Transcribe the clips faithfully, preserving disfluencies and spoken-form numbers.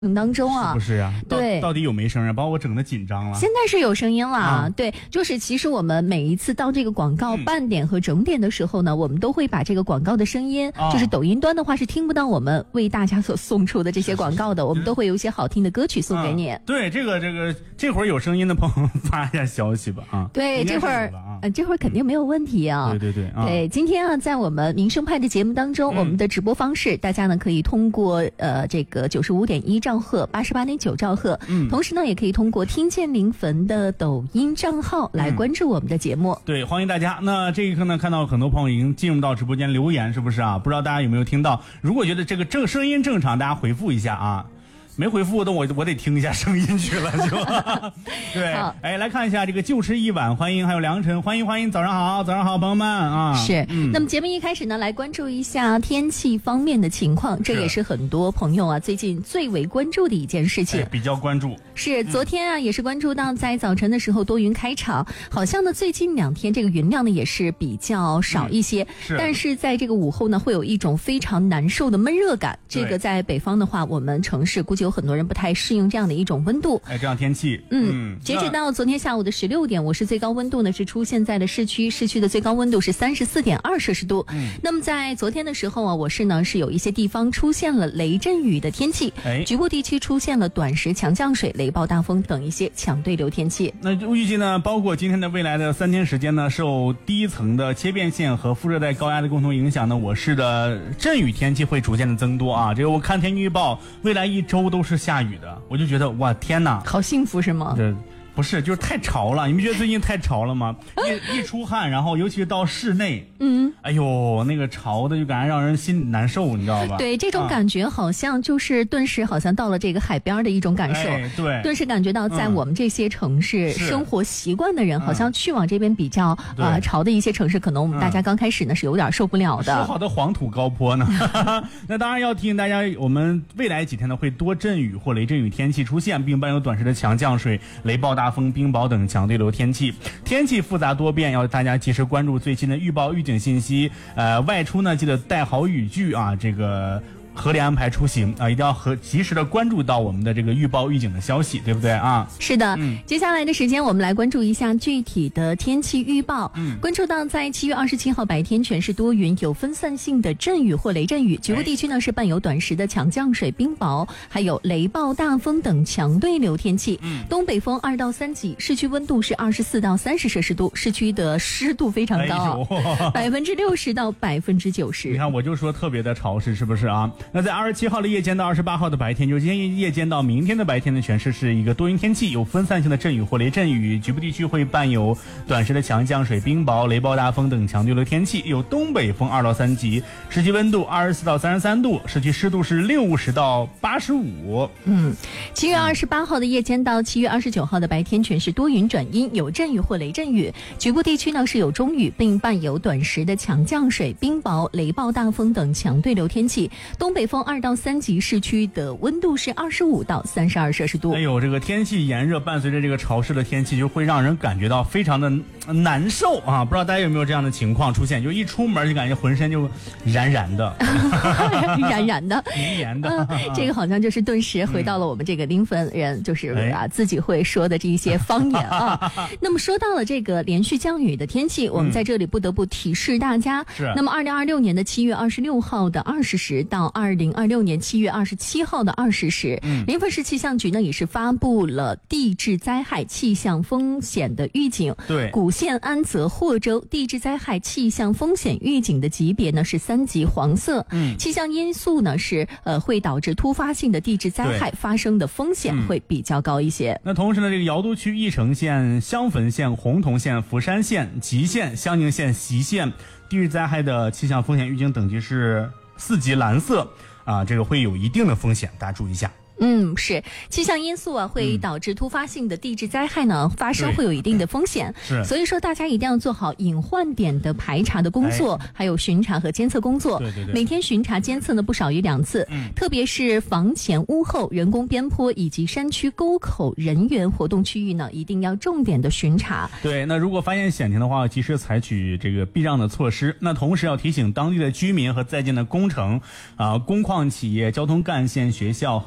当中啊， 是不是啊？ 对， 到底有没声啊？把我整得紧张了。 现在是有声音了， 啊、 对，就是其实我们每一次到这个广告半点和整点的时候呢，嗯、我们都会把这个广告的声音，哦、就是抖音端的话是听不到我们为大家所送出的这些广告的，我们都会有一些好听的歌曲送给你。 啊、对，这个这个这会儿有声音的朋友发一下消息吧啊。 对，这会儿啊、 呃这会儿肯定没有问题啊。 对对对，啊、 对，今天啊，在我们民生派的节目当中，嗯、我们的直播方式，大家呢可以通过呃这个九十五点一兆赫、八十八点九兆赫，嗯，同时呢也可以通过听见临汾的抖音账号来关注我们的节目。嗯、 对，欢迎大家。那这一刻呢，看到很多朋友已经进入到直播间留言，是不是啊？不知道大家有没有听到？如果觉得这个正声音正常，大家回复一下啊。没回复的我我得听一下声音去了，就对，哎，来看一下这个就吃一碗，欢迎，还有良辰，欢迎欢迎，早上好，早上好，朋友们啊， 是，嗯、那么节目一开始呢，来关注一下天气方面的情况，这也是很多朋友啊最近最为关注的一件事情， 哎、比较关注。 是，昨天啊、嗯、也是关注到在早晨的时候多云开场，好像呢最近两天这个云量呢也是比较少一些，嗯、 是， 但是在这个午后呢会有一种非常难受的闷热感，这个在北方的话，我们城市估计有很多人不太适应这样的一种温度。 哎，这样天气， 嗯，嗯截止到昨天下午的十六点，我市最高温度呢是出现在了市区，市区的最高温度是三十四点二摄氏度。嗯，那么在昨天的时候啊，我市呢是有一些地方出现了雷阵雨的天气，哎，局部地区出现了短时强降水、雷暴大风等一些强对流天气。 那预计呢，包括今天的未来的三天时间呢，受低层的切变线和副热带高压的共同影响呢，我市的阵雨天气会逐渐的增多啊。这个我看天气预报，未来一周都是下雨的，我就觉得哇天哪， 好幸福是吗？ 这不是，就是太潮了。你们觉得最近太潮了吗？一一出汗，然后尤其是到室内，嗯，哎呦，那个潮的就感觉让人心难受，你知道吧？ 对，这种感觉好像就是顿时好像到了这个海边的一种感受。 哎、对， 顿时感觉到在我们这些城市生活习惯的人，嗯、好像去往这边比较啊、呃、潮的一些城市，可能我们大家刚开始呢、嗯、是有点受不了的。 说好的黄土高坡呢？那当然要提醒大家，我们未来几天呢会多阵雨或雷阵雨天气出现，并伴有短时的强降水、雷暴大风、冰雹等强对流天气，天气复杂多变，要大家及时关注最新的预报预警信息。呃，外出呢记得带好雨具啊，这个合理安排出行啊，一定要和及时的关注到我们的这个预报预警的消息，对不对啊？ 是的，嗯，接下来的时间我们来关注一下具体的天气预报。嗯，关注到在七月二十七号白天全是多云，有分散性的阵雨或雷阵雨，局部地区呢是伴有短时的强降水、冰雹，还有雷暴大风等强对流天气。嗯，东北风二到三级，市区温度是二十四到三十摄氏度，市区的湿度非常高，百分之六十到百分之九十。 你看，我就说特别的潮湿，是不是啊？那在二十七号的夜间到二十八号的白天，就是今天夜间到明天的白天呢，全市是一个多云天气，有分散性的阵雨或雷阵雨，局部地区会伴有短时的强降水、冰雹、雷暴大风等强对流天气，有东北风二到三级，实际温度二十四到三十三度，市区湿度是六十到八十五。 嗯，七月二十八号的夜间到七月二十九号的白天，全是多云转阴，有阵雨或雷阵雨，局部地区呢是有中雨，并伴有短时的强降水、冰雹、雷暴大风等强对流天气，东北风二到三级，市区的温度是二十五到三十二摄氏度。 哎呦，这个天气炎热，伴随着这个潮湿的天气，就会让人感觉到非常的难受啊！不知道大家有没有这样的情况出现？就一出门就感觉浑身就燃燃的， 燃燃的， 黏黏的、 嗯。这个好像就是顿时回到了我们这个临汾人，就是啊、哎、自己会说的这一些方言啊。那么说到了这个连续降雨的天气，我们在这里不得不提示大家。是、嗯。那么二零二六年的七月二十六号的二十时到二零二六年七月二十七号的二十时，嗯，临汾市气象局呢也是发布了地质灾害气象风险的预警。 对， 古县、安泽、霍州地质灾害气象风险预警的级别呢是三级黄色。嗯，气象因素呢是呃会导致突发性的地质灾害发生的风险会比较高一些。 嗯、那同时呢，这个瑶都区义城县、襄汾县、洪洞县、福山县、吉县、襄宁县、习县地质灾害的气象风险预警等级是四级蓝色。啊，这个会有一定的风险，大家注意一下。 嗯，是气象因素啊，会导致突发性的地质灾害呢、嗯、发生，会有一定的风险。是，所以说大家一定要做好隐患点的排查的工作，哎、还有巡查和监测工作。对对对，每天巡查监测呢不少于两次。嗯，特别是房前屋后、人工边坡以及山区沟口人员活动区域呢，一定要重点的巡查。 对，那如果发现险情的话，及时采取这个避让的措施。那同时要提醒当地的居民和在建的工程啊、工矿企业、交通干线、学校和集中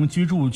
居住